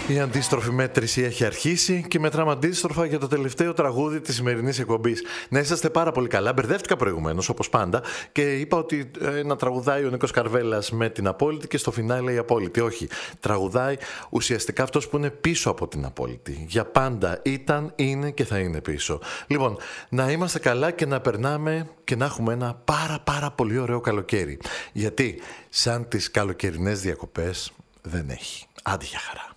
Η αντίστροφη μέτρηση έχει αρχίσει και μετράμε αντίστροφα για το τελευταίο τραγούδι της σημερινής εκπομπής. Να είσαστε πάρα πολύ καλά. Μπερδεύτηκα προηγουμένως, όπως πάντα, και είπα ότι να τραγουδάει ο Νίκος Καρβέλας με την Απόλυτη και στο φινάλε η Απόλυτη. Όχι. Τραγουδάει ουσιαστικά αυτός που είναι πίσω από την Απόλυτη. Για πάντα ήταν, είναι και θα είναι πίσω. Λοιπόν, να είμαστε καλά και να περνάμε και να έχουμε ένα πάρα πολύ ωραίο καλοκαίρι. Γιατί σαν τις καλοκαιρινές διακοπές δεν έχει. Άντε για χαρά.